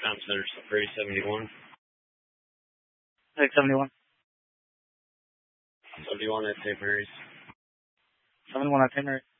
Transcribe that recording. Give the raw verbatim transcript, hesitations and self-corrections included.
Town Center, Brady seventy-one. six seventy-one. seventy-one at Saint Mary's. seventy-one at Saint Mary's.